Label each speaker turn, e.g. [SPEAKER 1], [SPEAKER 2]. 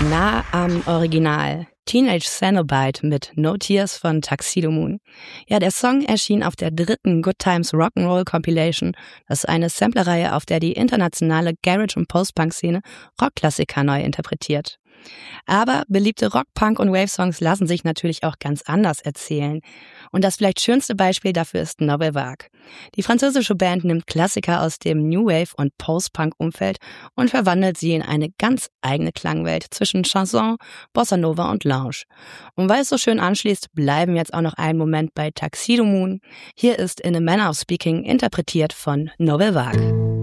[SPEAKER 1] Nah am Original. Teenage Cenobite mit No Tears von Tuxedo Moon. Ja, der Song erschien auf der 3. Good Times Rock'n'Roll Compilation. Das ist eine Samplerreihe, auf der die internationale Garage- und Post-Punk-Szene Rockklassiker neu interpretiert. Aber beliebte Rock-, Punk- und Wave-Songs lassen sich natürlich auch ganz anders erzählen. Und das vielleicht schönste Beispiel dafür ist Nouvelle Vague. Die französische Band nimmt Klassiker aus dem New Wave- und Post-Punk-Umfeld und verwandelt sie in eine ganz eigene Klangwelt zwischen Chanson, Bossa Nova und Lounge. Und weil es so schön anschließt, bleiben wir jetzt auch noch einen Moment bei Tuxedo Moon. Hier ist In a Manner of Speaking interpretiert von Nouvelle Vague.